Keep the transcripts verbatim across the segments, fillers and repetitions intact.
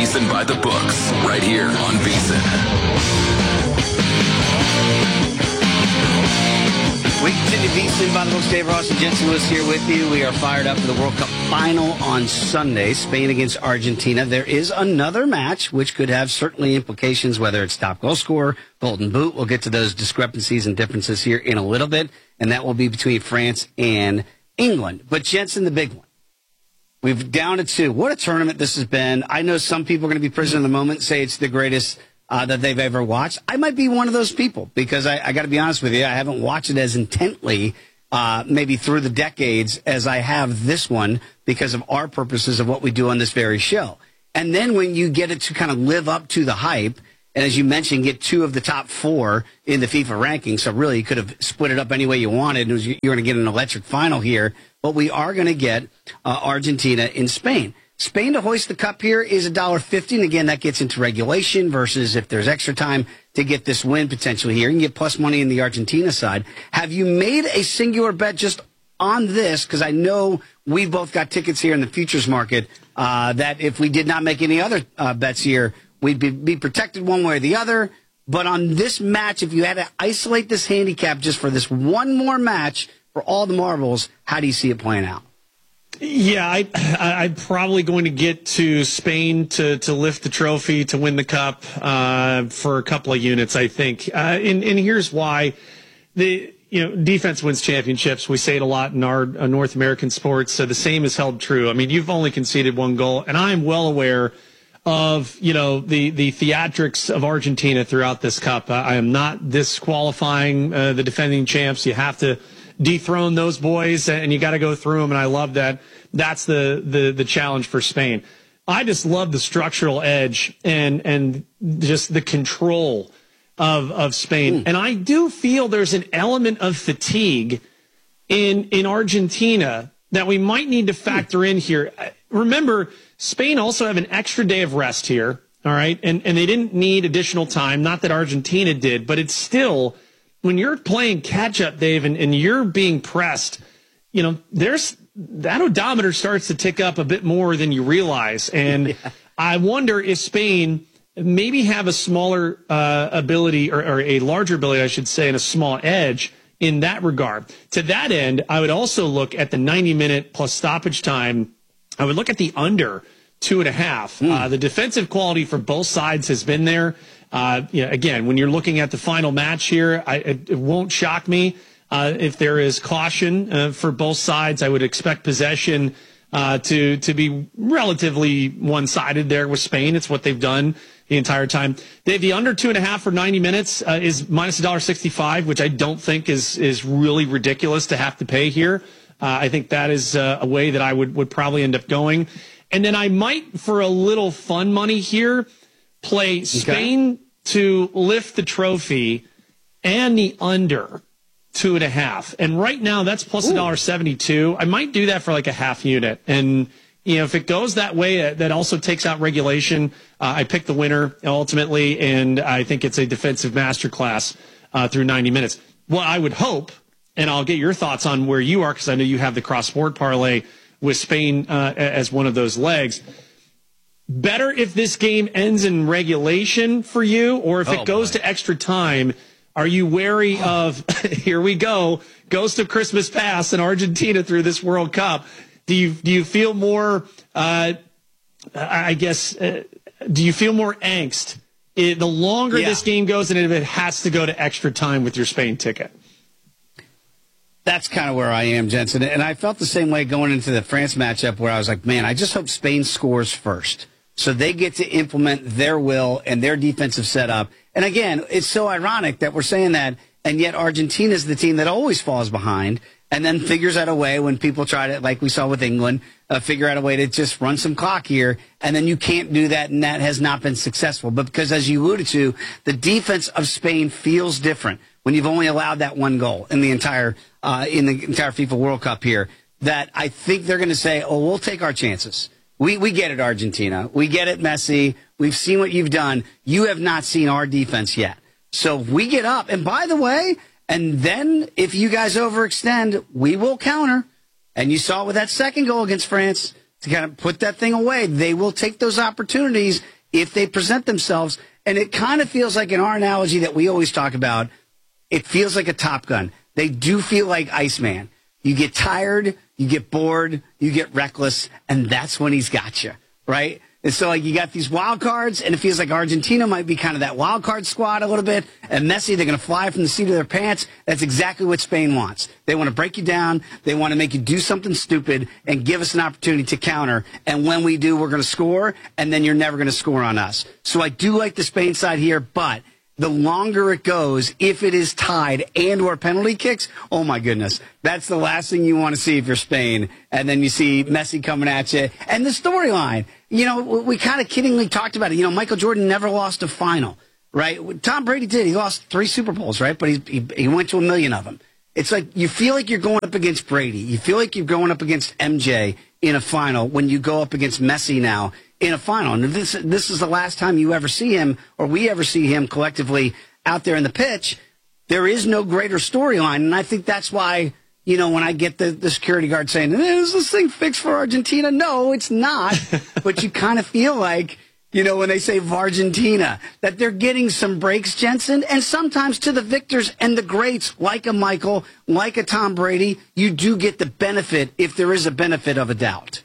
VSiN by the books, right here on VSiN. We continue VSiN by the books. Dave Ross and Jensen Lewis here with you. We are fired up for the World Cup final on Sunday, Spain against Argentina. There is another match which could have certainly implications, whether it's top goal scorer, golden boot. We'll get to those discrepancies and differences here in a little bit, and that will be between France and England. But Jensen, the big one. We've down to two. What a tournament this has been. I know some people are going to be prisoner of the moment, say it's the greatest uh, that they've ever watched. I might be one of those people because I, I got to be honest with you. I haven't watched it as intently, uh, maybe through the decades as I have this one because of our purposes of what we do on this very show. And then when you get it to kind of live up to the hype, and as you mentioned, get two of the top four in the FIFA rankings. So really, you could have split it up any way you wanted. It was, you're going to get an electric final here. But we are going to get uh, Argentina in Spain. Spain to hoist the cup here is one dollar fifty. And again, that gets into regulation versus if there's extra time to get this win potentially here. You can get plus money in the Argentina side. Have you made a singular bet just on this? Because I know we've both got tickets here in the futures market uh, that if we did not make any other uh, bets here, we'd be, be protected one way or the other. But on this match, if you had to isolate this handicap just for this one more match for all the marbles, how do you see it playing out? Yeah, I, I, I'm probably going to get to Spain to, to lift the trophy, to win the cup uh, for a couple of units, I think. Uh, and, and here's why. The you know defense wins championships. We say it a lot in our uh, North American sports. So the same is held true. I mean, you've only conceded one goal, and I'm well aware of, you know, the, the theatrics of Argentina throughout this cup. I, I am not disqualifying uh, the defending champs. You have to dethrone those boys, and you got to go through them, and I love that. That's the, the, the challenge for Spain. I just love the structural edge and and just the control of of Spain. Mm. And I do feel there's an element of fatigue in in Argentina that we might need to factor in here. Remember, Spain also have an extra day of rest here, all right? And and they didn't need additional time, not that Argentina did, but it's still, when you're playing catch-up, Dave, and, and you're being pressed, you know, there's that odometer starts to tick up a bit more than you realize. And yeah. I wonder if Spain maybe have a smaller uh, ability, or, or a larger ability, I should say, and a small edge in that regard. To that end, I would also look at the ninety-minute plus stoppage time. I would look at the under two and a half. Mm. Uh, the defensive quality for both sides has been there. Uh, you know, again, when you're looking at the final match here, I, it, it won't shock me uh, if there is caution uh, for both sides. I would expect possession uh, to to be relatively one-sided there with Spain. It's what they've done the entire time. Dave, the under two and a half for ninety minutes uh, is minus one dollar sixty-five, which I don't think is is really ridiculous to have to pay here. Uh, I think that is uh, a way that I would, would probably end up going. And then I might, for a little fun money here, play Spain okay. to lift the trophy and the under two and a half. And right now that's plus one dollar seventy-two. I might do that for like a half unit. And, you know, if it goes that way, uh, that also takes out regulation. Uh, I pick the winner ultimately, and I think it's a defensive masterclass uh, through ninety minutes. What I would hope, and I'll get your thoughts on where you are, because I know you have the cross-sport parlay with Spain uh, as one of those legs. Better if this game ends in regulation for you, or if oh, it goes boy. to extra time. Are you wary oh. of, here we go, goes to Christmas Pass in Argentina through this World Cup? Do you do you feel more, uh, I guess, uh, do you feel more angst it, the longer yeah. this game goes, and if it has to go to extra time with your Spain ticket? That's kind of where I am, Jensen. And I felt the same way going into the France matchup, where I was like, man, I just hope Spain scores first, so they get to implement their will and their defensive setup. And again, it's so ironic that we're saying that, and yet Argentina is the team that always falls behind and then figures out a way, when people try to, like we saw with England, uh, figure out a way to just run some clock here, and then you can't do that, and that has not been successful. But because, as you alluded to, the defense of Spain feels different when you've only allowed that one goal in the entire uh, in the entire FIFA World Cup here, that I think they're going to say, oh, we'll take our chances. We we get it, Argentina. We get it, Messi. We've seen what you've done. You have not seen our defense yet. So we get up. And by the way, and then if you guys overextend, we will counter. And you saw it with that second goal against France, to kind of put that thing away. They will take those opportunities if they present themselves, and it kind of feels like in our analogy that we always talk about, it feels like a Top Gun. They do feel like Iceman. You get tired, you get bored, you get reckless, and that's when he's got you, right? And so, like, you got these wild cards, and it feels like Argentina might be kind of that wild card squad a little bit. And Messi, they're going to fly from the seat of their pants. That's exactly what Spain wants. They want to break you down. They want to make you do something stupid and give us an opportunity to counter. And when we do, we're going to score, and then you're never going to score on us. So I do like the Spain side here, but the longer it goes, if it is tied and or penalty kicks, oh my goodness, that's the last thing you want to see if you're Spain. And then you see Messi coming at you. And the storyline, you know, we kind of kiddingly talked about it. You know, Michael Jordan never lost a final, right? Tom Brady did. He lost three Super Bowls, right? But he, he, he went to a million of them. It's like you feel like you're going up against Brady. You feel like you're going up against M J in a final when you go up against Messi now in a final. And this this is the last time you ever see him or we ever see him collectively out there in the pitch. There is no greater storyline. And I think that's why, you know, when I get the, the security guard saying, is this thing fixed for Argentina? No, it's not. But you kind of feel like, you know, when they say Vargentina, that they're getting some breaks, Jensen. And sometimes to the victors and the greats, like a Michael, like a Tom Brady, you do get the benefit, if there is a benefit of a doubt.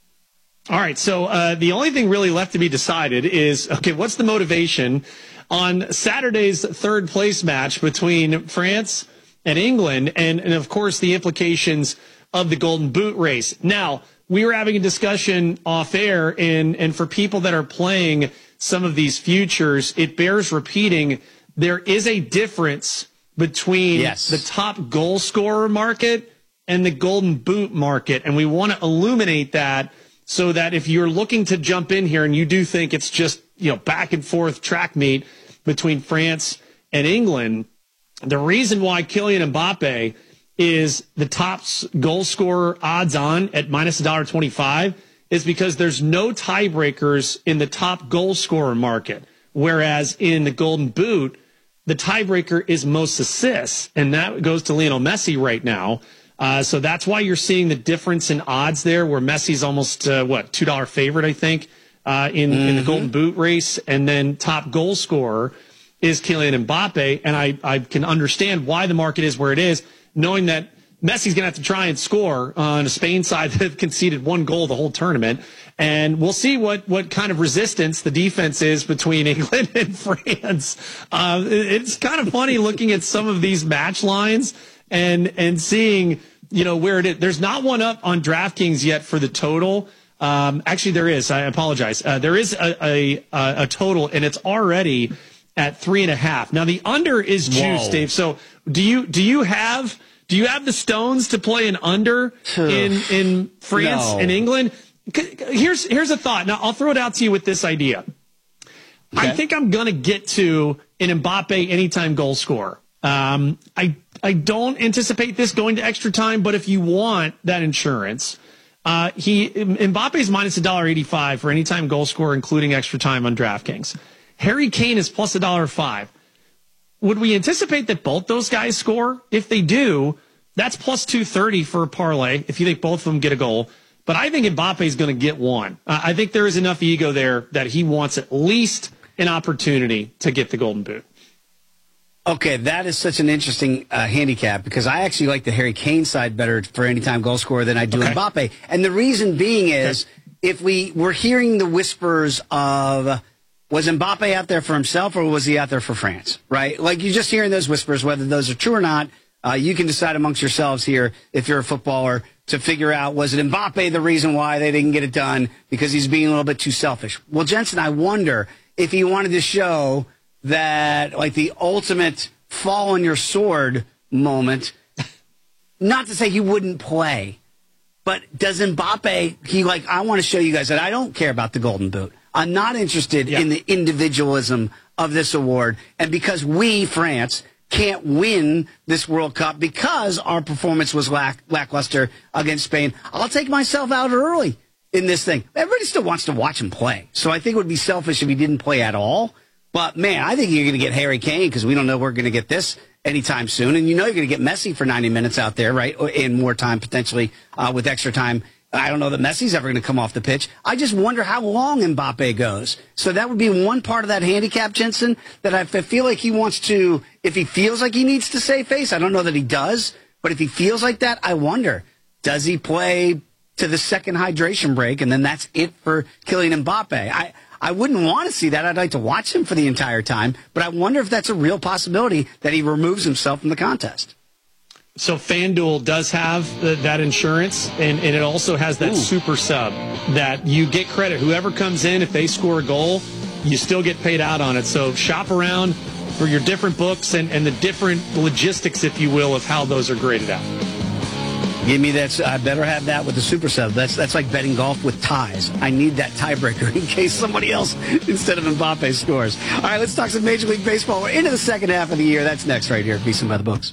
All right, so uh, the only thing really left to be decided is, okay, what's the motivation on Saturday's third place match between France and England, and, and of course the implications of the Golden Boot race. Now, we were having a discussion off air, and, and for people that are playing some of these futures, it bears repeating, there is a difference between yes. the top goal scorer market and the Golden Boot market, and we want to illuminate that so that if you're looking to jump in here and you do think it's just, you know, back and forth track meet between France and England, the reason why Kylian Mbappe is the top goal scorer odds on at minus one dollar twenty-five is because there's no tiebreakers in the top goal scorer market. Whereas in the Golden Boot, the tiebreaker is most assists, and that goes to Lionel Messi right now. Uh, so that's why you're seeing the difference in odds there, where Messi's almost, uh, what, two dollar favorite, I think, uh, in, mm-hmm. in the Golden Boot race. And then top goal scorer is Kylian Mbappe. And I, I can understand why the market is where it is, knowing that Messi's going to have to try and score on a Spain side that have conceded one goal the whole tournament. And we'll see what, what kind of resistance the defense is between England and France. Uh, it's kind of funny looking at some of these match lines and and seeing, you know, where it is. There's not one up on DraftKings yet for the total. Um, actually, there is. I apologize. Uh, there is a, a, a total, and it's already at three and a half. Now, the under is juice, Dave. So do you do you have do you have the stones to play an under in in France no. and England? Here's here's a thought. Now, I'll throw it out to you with this idea. Okay. I think I'm going to get to an Mbappe anytime goal scorer. Um, I I don't anticipate this going to extra time, but if you want that insurance, uh, he Mbappe's minus a dollar eighty-five for anytime goal scorer, including extra time on DraftKings. Harry Kane is plus a dollar five. Would we anticipate that both those guys score? If they do, that's plus two thirty for a parlay. If you think both of them get a goal, but I think Mbappe is going to get one. Uh, I think there is enough ego there that he wants at least an opportunity to get the Golden Boot. Okay, that is such an interesting uh, handicap because I actually like the Harry Kane side better for anytime goal scorer than I do okay. Mbappe. And the reason being is okay. if we were hearing the whispers of was Mbappe out there for himself or was he out there for France, right? Like you're just hearing those whispers, whether those are true or not. Uh, you can decide amongst yourselves here if you're a footballer to figure out was it Mbappe the reason why they didn't get it done because he's being a little bit too selfish. Well, Jensen, I wonder if he wanted to show that like the ultimate fall on your sword moment, not to say he wouldn't play, but does Mbappe, he like, I want to show you guys that I don't care about the Golden Boot. I'm not interested yeah. in the individualism of this award. And because we, France, can't win this World Cup because our performance was lack, lackluster against Spain, I'll take myself out early in this thing. Everybody still wants to watch him play. So I think it would be selfish if he didn't play at all. But, man, I think you're going to get Harry Kane because we don't know we're going to get this anytime soon. And you know you're going to get Messi for ninety minutes out there, right, and more time potentially uh, with extra time I don't know that Messi's ever going to come off the pitch. I just wonder how long Mbappe goes. So that would be one part of that handicap, Jensen, that I feel like he wants to, if he feels like he needs to save face, I don't know that he does, but if he feels like that, I wonder, does he play to the second hydration break, and then that's it for Kylian Mbappe? I, I wouldn't want to see that. I'd like to watch him for the entire time, but I wonder if that's a real possibility that he removes himself from the contest. So FanDuel does have uh, that insurance, and, and it also has that Ooh. super sub that you get credit. Whoever comes in, if they score a goal, you still get paid out on it. So shop around for your different books and, and the different logistics, if you will, of how those are graded out. Give me that. I better have that with the super sub. That's that's like betting golf with ties. I need that tiebreaker in case somebody else instead of Mbappe scores. All right, let's talk some Major League Baseball. We're into the second half of the year. That's next right here at VSiN by the Books.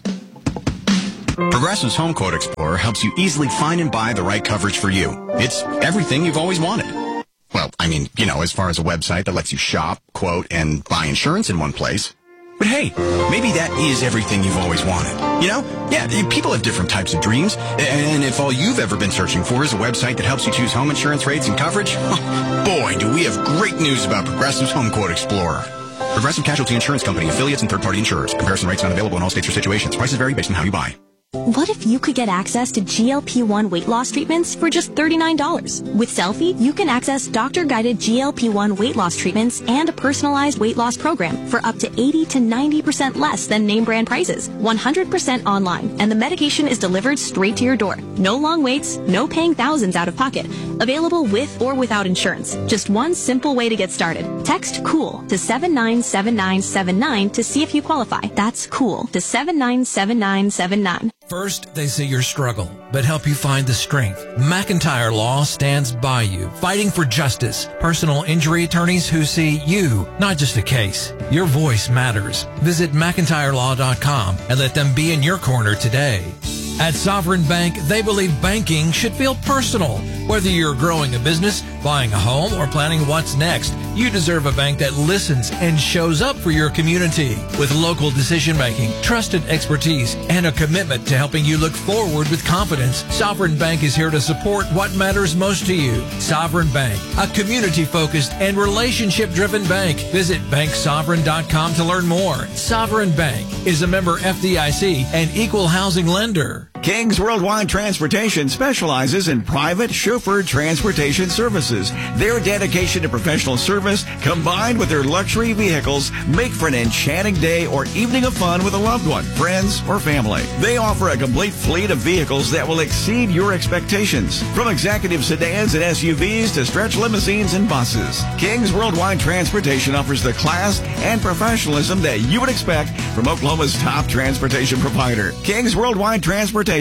Progressive's Home Quote Explorer helps you easily find and buy the right coverage for you. It's everything you've always wanted. Well, I mean, you know, as far as a website that lets you shop, quote, and buy insurance in one place. But hey, maybe that is everything you've always wanted. You know? Yeah, people have different types of dreams. And if all you've ever been searching for is a website that helps you choose home insurance rates and coverage, boy, do we have great news about Progressive's Home Quote Explorer. Progressive Casualty Insurance Company, affiliates, and third-party insurers. Comparison rates not available in all states or situations. Prices vary based on how you buy. What if you could get access to G L P one weight loss treatments for just thirty-nine dollars? With Selfie, you can access doctor-guided G L P one weight loss treatments and a personalized weight loss program for up to eighty to ninety percent less than name brand prices. one hundred percent online, and the medication is delivered straight to your door. No long waits, no paying thousands out of pocket. Available with or without insurance. Just one simple way to get started. Text COOL to seven nine seven nine seven nine to see if you qualify. That's COOL to seven nine seven nine seven nine. First, they see your struggle, but help you find the strength. McIntyre Law stands by you, fighting for justice. Personal injury attorneys who see you, not just a case. Your voice matters. Visit McIntyre Law dot com and let them be in your corner today. At Sovereign Bank, they believe banking should feel personal. Whether you're growing a business, buying a home, or planning what's next, you deserve a bank that listens and shows up for your community. With local decision-making, trusted expertise, and a commitment to helping you look forward with confidence, Sovereign Bank is here to support what matters most to you. Sovereign Bank, a community-focused and relationship-driven bank. Visit bank sovereign dot com to learn more. Sovereign Bank is a member F D I C and equal housing lender. Kings Worldwide Transportation specializes in private chauffeured transportation services. Their dedication to professional service, combined with their luxury vehicles, make for an enchanting day or evening of fun with a loved one, friends, or family. They offer a complete fleet of vehicles that will exceed your expectations. From executive sedans and S U Vs to stretch limousines and buses, Kings Worldwide Transportation offers the class and professionalism that you would expect from Oklahoma's top transportation provider. Kings Worldwide Transportation.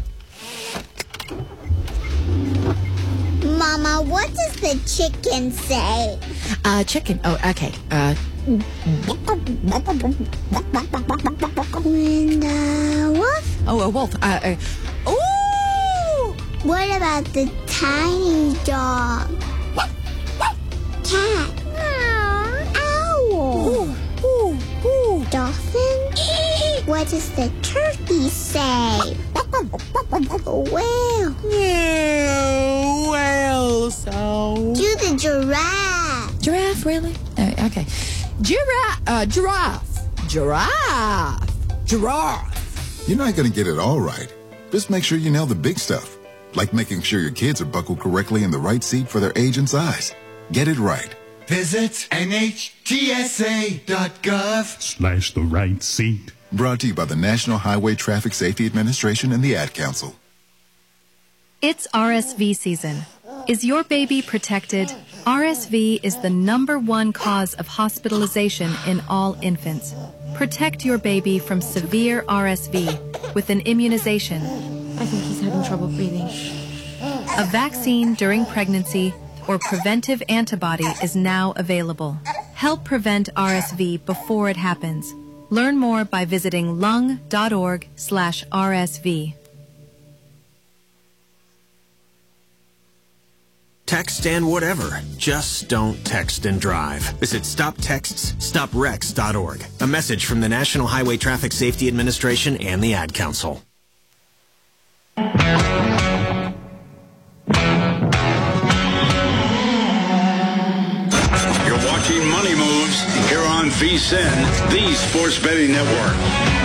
Mama, what does the chicken say? Uh, chicken. Oh, okay. Uh. And the wolf? Oh, a wolf. Uh, uh. Ooh! What about the tiny dog? Cat? Owl? Ooh, ooh, ooh. Dolphin? What does the turkey say? Whale? Yeah, whale, so... Do the giraffe. Giraffe, really? Uh, okay. Giraffe, uh, giraffe. Giraffe. Giraffe. You're not going to get it all right. Just make sure you nail the big stuff. Like making sure your kids are buckled correctly in the right seat for their age and size. Get it right. Visit N H T S A dot gov slash the right seat. Brought to you by the National Highway Traffic Safety Administration and the Ad Council. It's R S V season. Is your baby protected? R S V is the number one cause of hospitalization in all infants. Protect your baby from severe R S V with an immunization. I think he's having trouble breathing. A vaccine during pregnancy or preventive antibody is now available. Help prevent R S V before it happens. Learn more by visiting lung.org slash RSV. Text and whatever. Just don't text and drive. Visit stop texts stop wrecks dot org. A message from the National Highway Traffic Safety Administration and the Ad Council. watching Money Moves here on V S I N, the Sports Betting Network.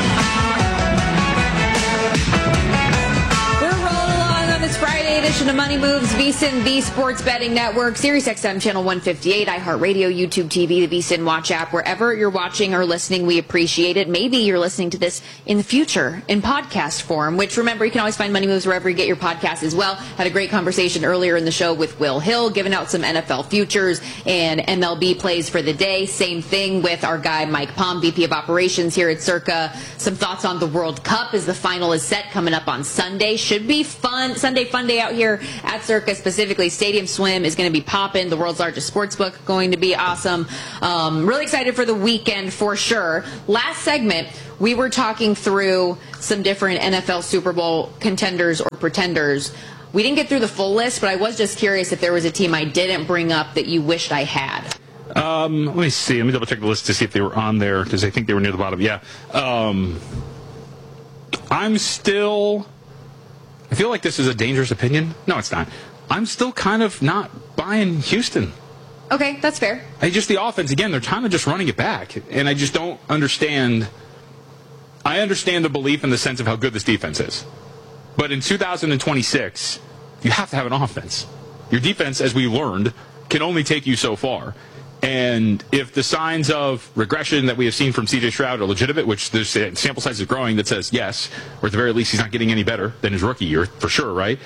Friday edition of Money Moves, V S I N, the Sports Betting Network, Sirius X M Channel one fifty-eight, iHeartRadio, YouTube T V, the V S I N Watch app, wherever you're watching or listening, we appreciate it. Maybe you're listening to this in the future in podcast form, which, remember, you can always find Money Moves wherever you get your podcasts as well. Had a great conversation earlier in the show with Will Hill, giving out some N F L futures and M L B plays for the day. Same thing with our guy Mike Palm, V P of Operations here at Circa. Some thoughts on the World Cup as the final is set coming up on Sunday. Should be fun. Sunday fun day out here at Circa, specifically Stadium Swim is going to be popping. The world's largest sports book going to be awesome. Um, really excited for the weekend for sure. Last segment, we were talking through some different N F L Super Bowl contenders or pretenders. We didn't get through the full list, but I was just curious if there was a team I didn't bring up that you wished I had. Um, let me see. Let me double check the list to see if they were on there, because I think they were near the bottom. Yeah. Um, I'm still... I feel like this is a dangerous opinion. No, it's not. I'm still kind of not buying Houston. Okay, that's fair. I just, the offense, again, they're kind of just running it back. And I just don't understand. I understand the belief in the sense of how good this defense is. But in two thousand twenty-six, you have to have an offense. Your defense, as we learned, can only take you so far. And if the signs of regression that we have seen from C J Stroud are legitimate, which the sample size is growing that says yes, or at the very least he's not getting any better than his rookie year, for sure, right?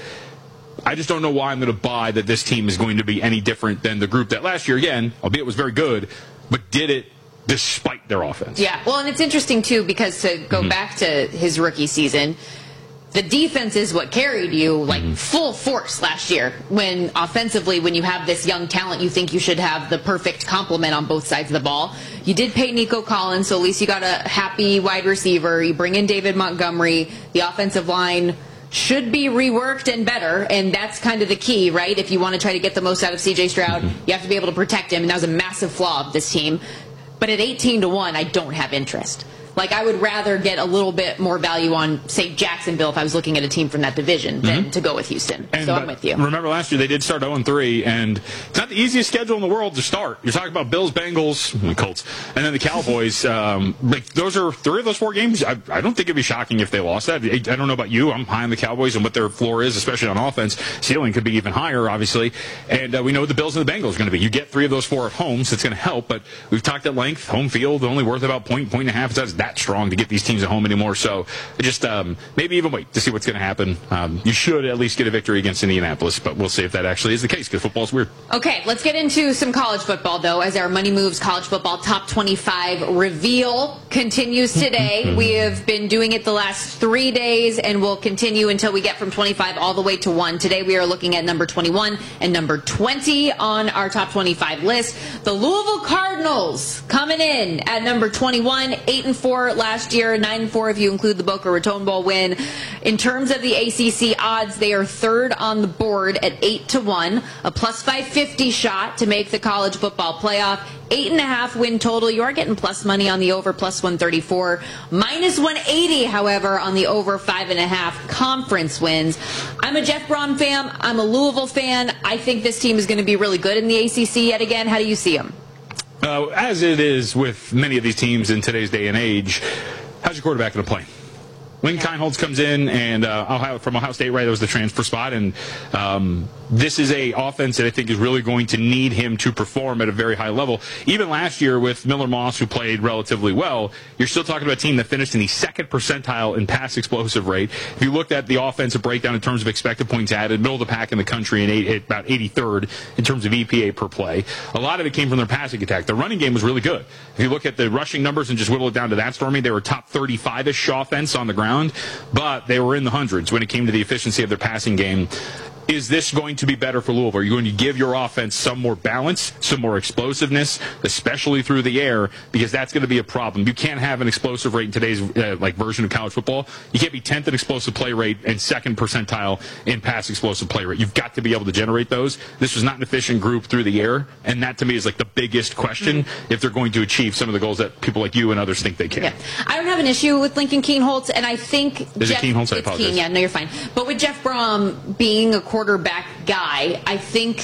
I just don't know why I'm going to buy that this team is going to be any different than the group that last year, again, albeit was very good, but did it despite their offense. Yeah, well, and it's interesting, too, because to go mm-hmm. back to his rookie season, the defense is what carried you, like, mm-hmm. full force last year. When offensively, when you have this young talent, you think you should have the perfect complement on both sides of the ball. You did pay Nico Collins, so at least you got a happy wide receiver. You bring in David Montgomery. The offensive line should be reworked and better, and that's kind of the key, right? If you want to try to get the most out of C J Stroud, mm-hmm. you have to be able to protect him, and that was a massive flaw of this team. But at eighteen to one, I don't have interest. Like, I would rather get a little bit more value on, say, Jacksonville if I was looking at a team from that division than mm-hmm. to go with Houston. And, so I'm with you. Remember last year they did start oh and three, and it's not the easiest schedule in the world to start. You're talking about Bills, Bengals, Colts, and then the Cowboys. um, like those are three of those four games. I, I don't think it'd be shocking if they lost that. I, I don't know about you. I'm high on the Cowboys and what their floor is, especially on offense. Ceiling could be even higher, obviously. And uh, we know what the Bills and the Bengals are going to be. You get three of those four at home, so it's going to help. But we've talked at length. Home field only worth about point, point and a half. It's not that strong to get these teams at home anymore, so just um, maybe even wait to see what's going to happen. Um, you should at least get a victory against Indianapolis, but we'll see if that actually is the case, because football's weird. Okay, let's get into some college football, though, as our Money Moves college football top twenty-five reveal continues today. We have been doing it the last three days, and we'll continue until we get from twenty-five all the way to one. Today we are looking at number twenty-one and number twenty on our top twenty-five list. The Louisville Cardinals coming in at number twenty-one, eight and four last year, nine and four if you include the Boca Raton Bowl win. In terms of the A C C odds, they are third on the board at eight to one, a plus five fifty shot to make the college football playoff. Eight and a half win total. You are getting plus money on the over, plus one thirty-four. Minus one eighty, however, on the over five and a half conference wins. I'm a Jeff Braun fan. I'm a Louisville fan. I think this team is going to be really good in the A C C yet again. How do you see them? Uh, as it is with many of these teams in today's day and age, how's your quarterback going to play? Lincoln Kienholz comes in, and uh, Ohio, from Ohio State, right? That was the transfer spot, and um, this is a offense that I think is really going to need him to perform at a very high level. Even last year with Miller Moss, who played relatively well, you're still talking about a team that finished in the second percentile in pass explosive rate. If you looked at the offensive breakdown in terms of expected points added, middle of the pack in the country, and eight, about eighty-third in terms of E P A per play. A lot of it came from their passing attack. The running game was really good. If you look at the rushing numbers and just whittle it down to that, Stormy, they were top thirty-five-ish offense on the ground, but they were in the hundreds when it came to the efficiency of their passing game. Is this going to be better for Louisville? Are you going to give your offense some more balance, some more explosiveness, especially through the air? Because that's going to be a problem. You can't have an explosive rate in today's uh, like version of college football. You can't be tenth in explosive play rate and second percentile in pass explosive play rate. You've got to be able to generate those. This was not an efficient group through the air, and that to me is like the biggest question mm-hmm. if they're going to achieve some of the goals that people like you and others think they can. Yeah. I don't have an issue with Lincoln Kienholz, and I think is Jeff, it Kienholz? I apologize. Keen, yeah, no, you're fine. But with Jeff Brom being a quarterback guy, I think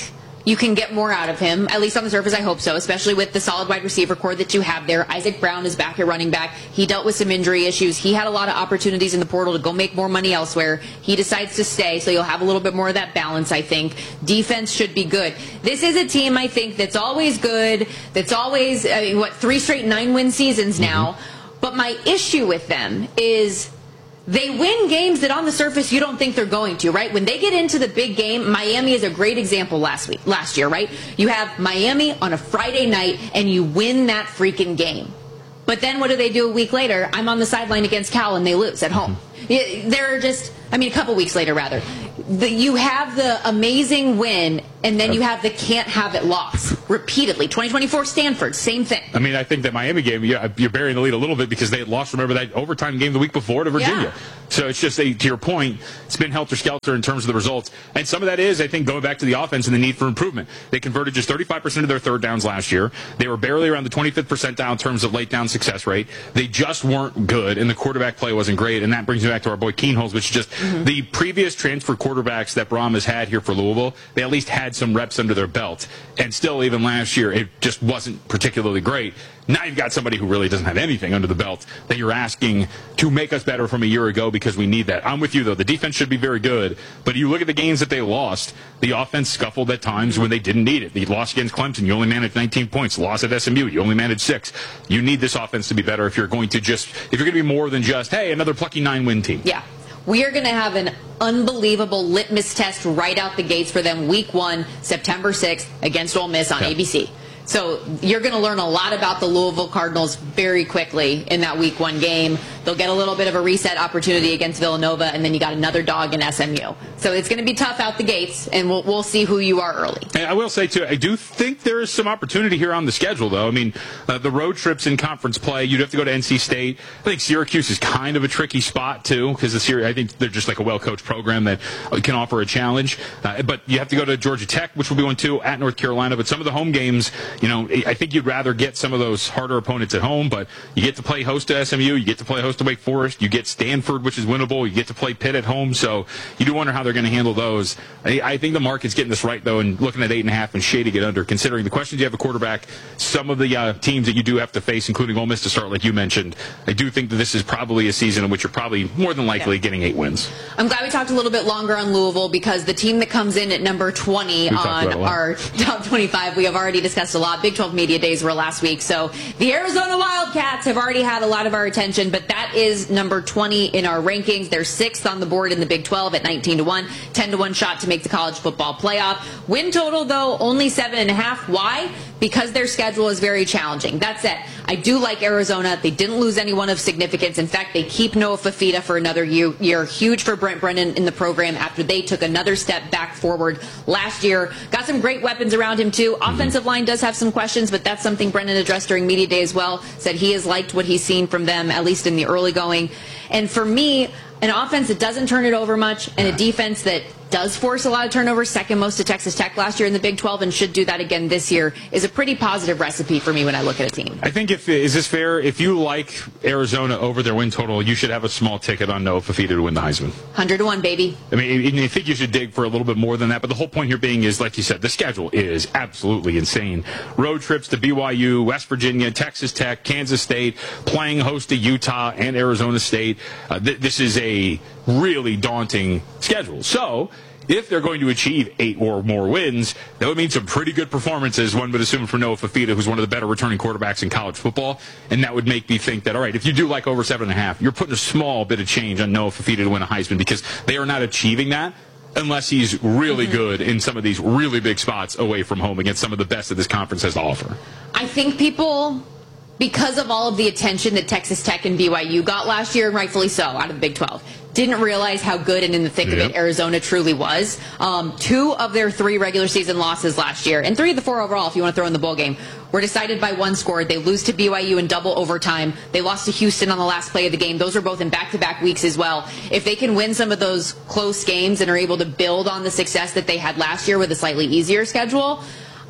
you can get more out of him, at least on the surface. I hope so, especially with the solid wide receiver core that you have there. Isaac Brown is back at running back. He dealt with some injury issues. He had a lot of opportunities in the portal to go make more money elsewhere. He decides to stay, so you'll have a little bit more of that balance, I think. Defense should be good. This is a team, I think, that's always good, that's always, I mean, what, three straight nine-win seasons now. Mm-hmm. But my issue with them is they win games that on the surface you don't think they're going to, right? When they get into the big game, Miami is a great example last week, last year, right? You have Miami on a Friday night and you win that freaking game. But then what do they do a week later? I'm on the sideline against Cal and they lose at home. They're just, I mean, a couple weeks later, rather. The, you have the amazing win, and then you have the can't have it loss repeatedly. twenty twenty-four Stanford, same thing. I mean, I think that Miami game, yeah, you're burying the lead a little bit because they had lost, remember, that overtime game the week before to Virginia. Yeah. So it's just, a, to your point, it's been helter-skelter in terms of the results. And some of that is, I think, going back to the offense and the need for improvement. They converted just thirty-five percent of their third downs last year. They were barely around the twenty-fifth percentile in terms of late down success rate. They just weren't good, and the quarterback play wasn't great. And that brings me back to our boy Keenholz, which is just mm-hmm. the previous transfer quarterbacks that Brom has had here for Louisville, they at least had some reps under their belt. And still, even last year, it just wasn't particularly great. Now you've got somebody who really doesn't have anything under the belt that you're asking to make us better from a year ago because we need that. I'm with you, though. The defense should be very good. But you look at the games that they lost, the offense scuffled at times when they didn't need it. The loss against Clemson, you only managed nineteen points. Loss at S M U, you only managed six. You need this offense to be better if you're going to just, if you're going to be more than just, hey, another plucky nine-win team. Yeah. We are going to have an unbelievable litmus test right out the gates for them week one, September sixth, against Ole Miss on yeah. A B C. So you're going to learn a lot about the Louisville Cardinals very quickly in that week one game. They'll get a little bit of a reset opportunity against Villanova, and then you got another dog in S M U. So it's going to be tough out the gates, and we'll, we'll see who you are early. And I will say, too, I do think there is some opportunity here on the schedule, though. I mean, uh, the road trips in conference play, you'd have to go to N C State. I think Syracuse is kind of a tricky spot, too, because I think they're just like a well-coached program that can offer a challenge. Uh, but you have to go to Georgia Tech, which will be one, too, at North Carolina. But some of the home games, you know, I think you'd rather get some of those harder opponents at home, but you get to play host to S M U, you get to play host to Wake Forest, you get Stanford, which is winnable, you get to play Pitt at home, so you do wonder how they're going to handle those. I, I think the market's getting this right, though, and looking at eight and a half and shading it under, considering the questions you have a quarterback, some of the uh, teams that you do have to face, including Ole Miss to start, like you mentioned. I do think that this is probably a season in which you're probably more than likely yeah. getting eight wins. I'm glad we talked a little bit longer on Louisville because the team that comes in at number twenty We've on our top twenty-five, we have already discussed a lot. Big twelve Media Days were last week, so the Arizona Wildcats have already had a lot of our attention, but that is number twenty in our rankings. They're sixth on the board in the Big twelve at nineteen to one, ten to one shot to make the college football playoff. Win total, though, only seven and a half. Why? Because their schedule is very challenging. That said, I do like Arizona. They didn't lose anyone of significance. In fact, they keep Noah Fafita for another year. year. Huge for Brent Brennan in the program after they took another step back forward last year. Got some great weapons around him, too. Offensive line does have some questions, but that's something Brennan addressed during Media Day as well. Said he has liked what he's seen from them, at least in the early going. And for me, an offense that doesn't turn it over much and a defense that does force a lot of turnovers, second most to Texas Tech last year in the Big twelve, and should do that again this year, is a pretty positive recipe for me when I look at a team. I think, if is this fair? If you like Arizona over their win total, you should have a small ticket on Noah Fafita to win the Heisman. one hundred to one, baby. I mean, I think you should dig for a little bit more than that, but the whole point here being is, like you said, the schedule is absolutely insane. Road trips to B Y U, West Virginia, Texas Tech, Kansas State, playing host to Utah and Arizona State. Uh, th- this is a really daunting schedule. So, if they're going to achieve eight or more wins, that would mean some pretty good performances, one would assume, for Noah Fafita, who's one of the better returning quarterbacks in college football. And that would make me think that, all right, if you do like over seven and a half, you're putting a small bit of change on Noah Fafita to win a Heisman, because they are not achieving that unless he's really mm-hmm. good in some of these really big spots away from home against some of the best that this conference has to offer. I think people, because of all of the attention that Texas Tech and B Y U got last year, and rightfully so, out of the Big twelve, didn't realize how good and in the thick yep. of it Arizona truly was. Um, two of their three regular season losses last year, and three of the four overall, if you want to throw in the bowl game, were decided by one score. They lose to B Y U in double overtime. They lost to Houston on the last play of the game. Those are both in back-to-back weeks as well. If they can win some of those close games and are able to build on the success that they had last year with a slightly easier schedule,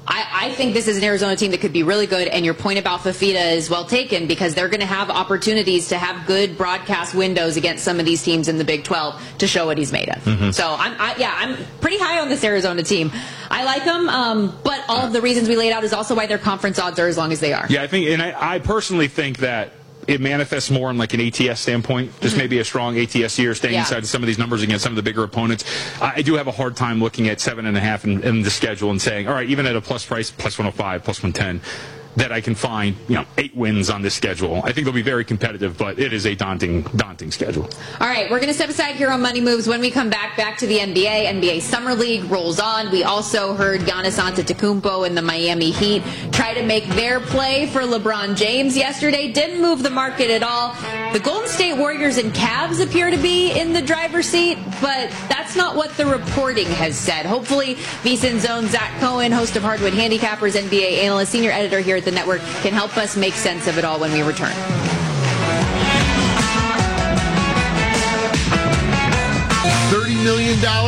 I, I think this is an Arizona team that could be really good, and your point about Fafita is well taken because they're going to have opportunities to have good broadcast windows against some of these teams in the Big twelve to show what he's made of. Mm-hmm. So, I'm, I, yeah, I'm pretty high on this Arizona team. I like them, um, but all of the reasons we laid out is also why their conference odds are as long as they are. Yeah, I think, and I, I personally think that it manifests more in like an A T S standpoint. Just mm-hmm. maybe a strong A T S year, staying yeah. inside of some of these numbers against some of the bigger opponents. I do have a hard time looking at seven and a half in, in the schedule and saying, all right, even at a plus price, plus one oh five, plus one ten, that I can find, you know, eight wins on this schedule. I think they'll be very competitive, but it is a daunting, daunting schedule. All right, we're going to step aside here on Money Moves. When we come back, back to the N B A. N B A Summer League rolls on. We also heard Giannis Antetokounmpo and the Miami Heat try to make their play for LeBron James yesterday. Didn't move the market at all. The Golden State Warriors and Cavs appear to be in the driver's seat, but that's not what the reporting has said. Hopefully, VSiN's own Zach Cohen, host of Hardwood Handicappers, N B A analyst, senior editor here at the network, can help us make sense of it all when we return. thirty million dollars